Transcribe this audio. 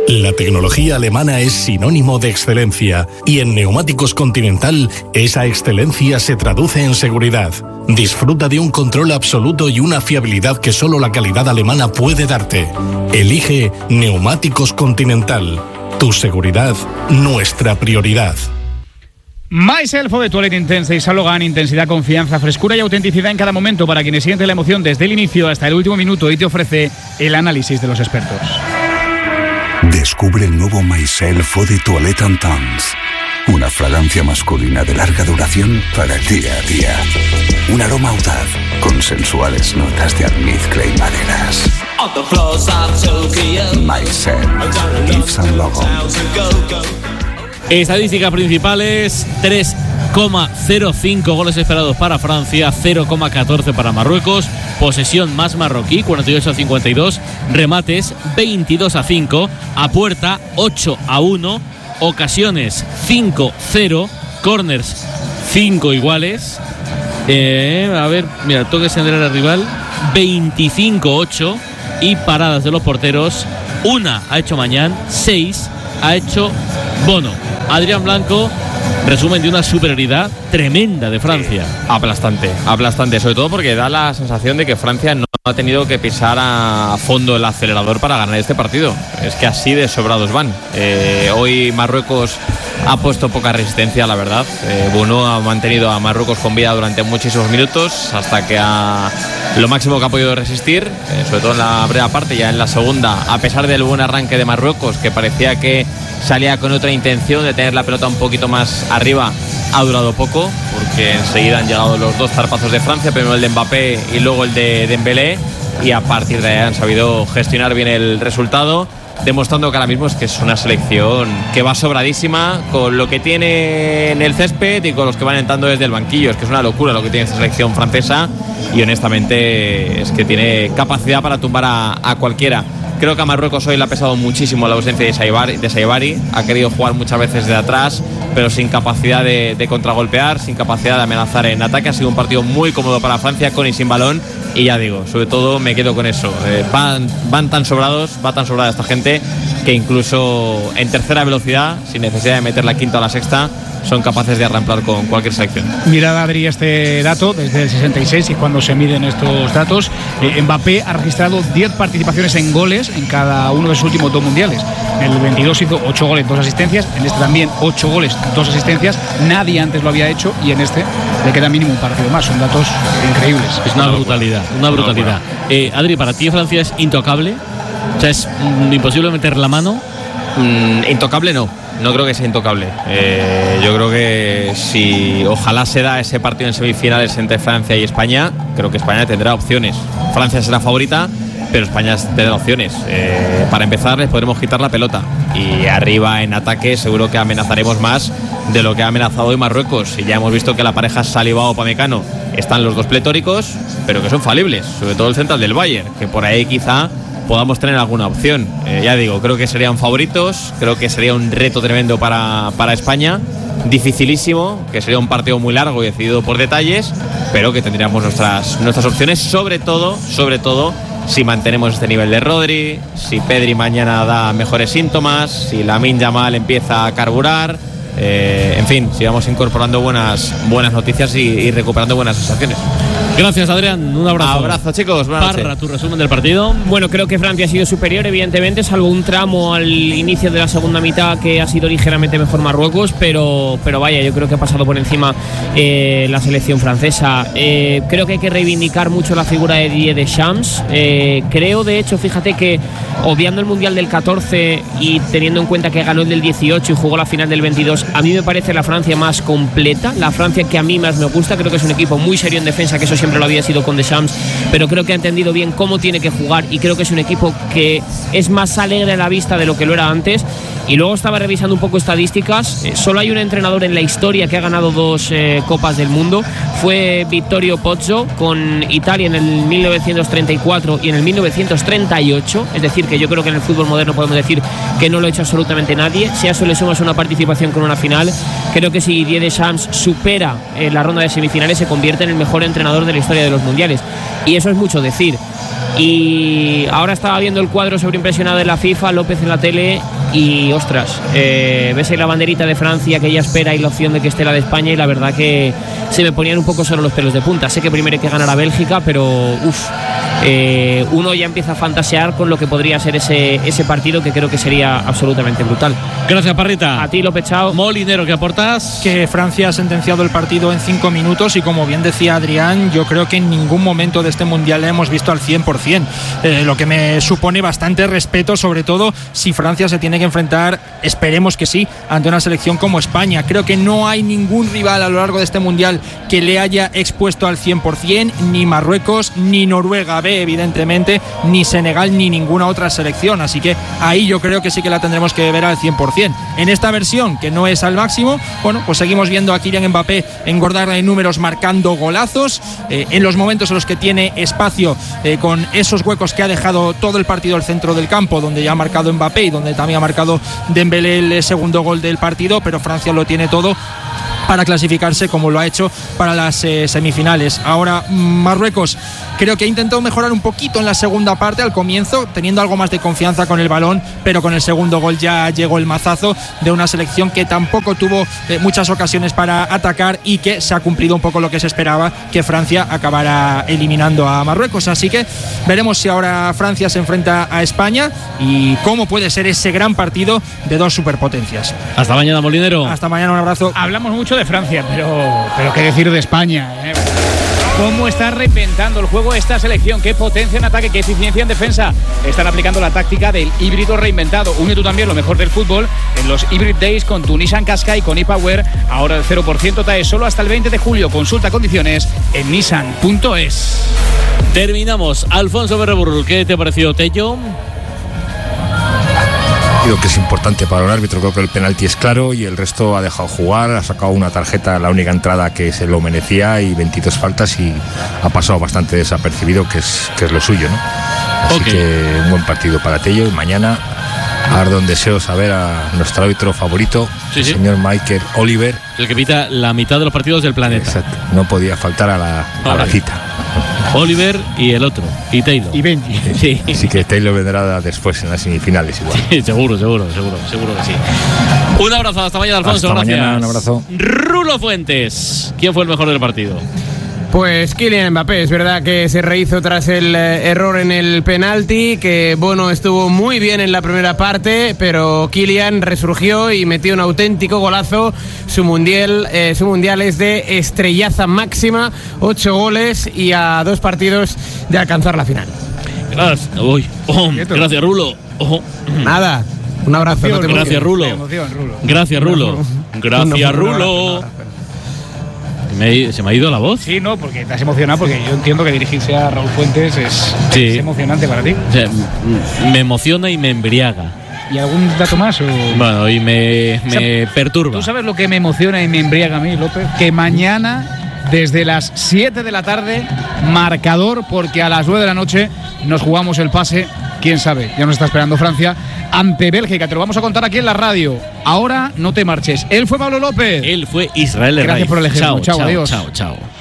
La tecnología alemana es sinónimo de excelencia y en Neumáticos Continental esa excelencia se traduce en seguridad. Disfruta de un control absoluto y una fiabilidad que solo la calidad alemana puede darte. Elige Neumáticos Continental. Tu seguridad, nuestra prioridad. Myself de Toilette Intense y Salogan, intensidad, confianza, frescura y autenticidad en cada momento para quienes sienten la emoción desde el inicio hasta el último minuto y te ofrece el análisis de los expertos. Descubre el nuevo Myself de Toilette Intense. Una fragancia masculina de larga duración para el día a día. Un aroma audaz con sensuales notas de almizcle y maderas. Myself, Yves Saint Laurent. Estadísticas principales: 3,05 goles esperados para Francia, 0,14 para Marruecos. Posesión más marroquí, 48-52. Remates, 22-5. A puerta, 8-1. Ocasiones, 5-0. Corners, 5 iguales. A ver, mira, toques en el rival, 25-8. Y paradas de los porteros, 1 ha hecho Mañán, 6 ha hecho Bono. Adrián Blanco, resumen de una superioridad tremenda de Francia. Aplastante, sobre todo porque da la sensación de que Francia no ha tenido que pisar a fondo el acelerador para ganar este partido. Es que así de sobrados van. Hoy Marruecos ha puesto poca resistencia, la verdad. Bono ha mantenido a Marruecos con vida durante muchísimos minutos, hasta que lo máximo que ha podido resistir, sobre todo en la primera parte. Ya en la segunda, a pesar del buen arranque de Marruecos, que parecía que salía con otra intención de tener la pelota un poquito más arriba, ha durado poco, porque enseguida han llegado los dos zarpazos de Francia, primero el de Mbappé y luego el de Dembélé, y a partir de ahí han sabido gestionar bien el resultado, demostrando que ahora mismo es una selección que va sobradísima con lo que tiene en el césped y con los que van entrando desde el banquillo. Es que es una locura lo que tiene esta selección francesa, y honestamente es que tiene capacidad para tumbar a cualquiera. Creo que a Marruecos hoy le ha pesado muchísimo la ausencia de Saibari. Ha querido jugar muchas veces de atrás, pero sin capacidad de contragolpear, sin capacidad de amenazar en ataque. Ha sido un partido muy cómodo para Francia, con y sin balón. Y ya digo, sobre todo me quedo con eso. Va tan sobrada esta gente, que incluso en tercera velocidad, sin necesidad de meter la quinta o la sexta, son capaces de arramplar con cualquier selección. Mirad, Adri, este dato desde el 66, y cuando se miden estos datos, Mbappé ha registrado 10 participaciones en goles en cada uno de sus últimos 2 mundiales. En el 22 hizo 8 goles, 2 asistencias. En este también 8 goles, 2 asistencias. Nadie antes lo había hecho, y en este le queda mínimo un partido más. Son datos increíbles. Es una brutalidad. Adri, ¿para ti Francia es intocable? O sea, ¿es imposible meter la mano? Intocable no creo que sea intocable. Yo creo que si ojalá se da ese partido en semifinales entre Francia y España, creo que España tendrá opciones. Francia será favorita, pero España tendrá opciones. Para empezar, les podremos quitar la pelota, y arriba en ataque seguro que amenazaremos más de lo que ha amenazado hoy Marruecos. Y ya hemos visto que la pareja Salivao-Upamecano están los dos pletóricos, pero que son falibles, sobre todo el central del Bayern, que por ahí quizá podamos tener alguna opción. Ya digo, creo que serían favoritos, creo que sería un reto tremendo para España, dificilísimo, que sería un partido muy largo y decidido por detalles, pero que tendríamos nuestras opciones, sobre todo si mantenemos este nivel de Rodri, si Pedri mañana da mejores síntomas, si Lamine Yamal empieza a carburar, en fin, si vamos incorporando buenas noticias y recuperando buenas sensaciones. Gracias, Adrián, un abrazo. Abrazo, chicos, buenas noches. Parra, tu resumen del partido. Bueno, creo que Francia ha sido superior, evidentemente, salvo un tramo al inicio de la segunda mitad que ha sido ligeramente mejor Marruecos, pero vaya, yo creo que ha pasado por encima la selección francesa. Creo que hay que reivindicar mucho la figura de Didier Deschamps. Creo, de hecho, fíjate que obviando el Mundial del 14 y teniendo en cuenta que ganó el del 18 y jugó la final del 22, a mí me parece la Francia más completa, la Francia que a mí más me gusta. Creo que es un equipo muy serio en defensa, que eso siempre lo había sido con Deschamps, pero creo que ha entendido bien cómo tiene que jugar, y creo que es un equipo que es más alegre a la vista de lo que lo era antes. Y luego estaba revisando un poco estadísticas. Solo hay un entrenador en la historia que ha ganado 2 Copas del Mundo. Fue Vittorio Pozzo con Italia en el 1934 y en el 1938. Es decir, que yo creo que en el fútbol moderno podemos decir que no lo ha hecho absolutamente nadie. Si a eso le sumas una participación con una final, creo que si Didier Deschamps supera la ronda de semifinales, se convierte en el mejor entrenador de la historia de los mundiales. Y eso es mucho decir. Y ahora estaba viendo el cuadro sobreimpresionado de la FIFA, López en la tele, y ostras, ves ahí la banderita de Francia que ella espera y la opción de que esté la de España, y la verdad que se me ponían un poco solo los pelos de punta. Sé que primero hay que ganar a Bélgica, pero uno ya empieza a fantasear con lo que podría ser ese partido, que creo que sería absolutamente brutal. Gracias, Parrita. A ti, López, chao. Molinero, ¿qué aportas? Que Francia ha sentenciado el partido en 5 minutos y, como bien decía Adrián, yo creo que en ningún momento de este mundial le hemos visto al 100%, lo que me supone bastante respeto, sobre todo si Francia se tiene que enfrentar, esperemos que sí, ante una selección como España. Creo que no hay ningún rival a lo largo de este mundial que le haya expuesto al 100%, ni Marruecos, ni Noruega B, evidentemente, ni Senegal, ni ninguna otra selección, así que ahí yo creo que sí que la tendremos que ver al 100%. En esta versión, que no es al máximo, bueno, pues seguimos viendo a Kylian Mbappé engordar en números, marcando golazos, en los momentos en los que tiene espacio, con esos huecos que ha dejado todo el partido al centro del campo, donde ya ha marcado Mbappé y donde también ha marcado Dembélé el segundo gol del partido, pero Francia lo tiene todo para clasificarse, como lo ha hecho para las semifinales. Ahora Marruecos creo que ha intentado mejorar un poquito en la segunda parte, al comienzo teniendo algo más de confianza con el balón, pero con el segundo gol ya llegó el mazazo de una selección que tampoco tuvo muchas ocasiones para atacar, y que se ha cumplido un poco lo que se esperaba, que Francia acabara eliminando a Marruecos. Así que veremos si ahora Francia se enfrenta a España y cómo puede ser ese gran partido de dos superpotencias. Hasta mañana, Molinero. Hasta mañana, un abrazo. Hablamos mucho de Francia, pero qué decir de España, ¿eh? ¿Cómo está reinventando el juego esta selección? ¿Qué potencia en ataque, qué eficiencia en defensa? Están aplicando la táctica del híbrido reinventado. Une tú también lo mejor del fútbol en los Hybrid Days con tu Nissan Qashqai con ePower. Ahora el 0% TAE solo hasta el 20 de julio. Consulta condiciones en nissan.es. Terminamos. Alfonso Berreburul, ¿qué te ha parecido, Tello? Creo que es importante para un árbitro, creo que el penalti es claro y el resto ha dejado jugar, ha sacado una tarjeta, la única entrada que se lo merecía, y 22 faltas, y ha pasado bastante desapercibido, que es lo suyo, ¿no? Así que un buen partido para Tello, y mañana ardo un deseo saber a nuestro árbitro favorito, el señor Michael Oliver, el que pita la mitad de los partidos del planeta. Exacto, no podía faltar a la cita. Oliver y el otro, y Taylor. Y Benji. Sí. Así que Taylor vendrá después en las semifinales igual. Sí, seguro que sí. Un abrazo, hasta mañana, Alfonso. Hasta gracias. Mañana, un abrazo. Rulo Fuentes, ¿quién fue el mejor del partido? Pues Kylian Mbappé, es verdad que se rehizo tras el error en el penalti, que Bono estuvo muy bien en la primera parte, pero Kylian resurgió y metió un auténtico golazo. Su mundial es de estrellaza máxima, 8 goles y a 2 partidos de alcanzar la final. Gracias, gracias, Rulo. Nada, un abrazo. Emoción, gracias, Rulo. Gracias, Rulo. Gracias, Rulo. ¿Se me ha ido la voz? Sí, no, porque te has emocionado, porque yo entiendo que dirigirse a Raúl Fuentes es emocionante para ti. O sea, me emociona y me embriaga. ¿Y algún dato más? Bueno, y me perturba. ¿Tú sabes lo que me emociona y me embriaga a mí, López? Que mañana, desde las 7 de la tarde, marcador, porque a las 9 de la noche nos jugamos el pase. Quién sabe, ya nos está esperando Francia ante Bélgica. Te lo vamos a contar aquí en la radio. Ahora no te marches. Él fue Pablo López. Él fue Israel Herraiz. Gracias por el ejemplo. Chao, adiós. Chao.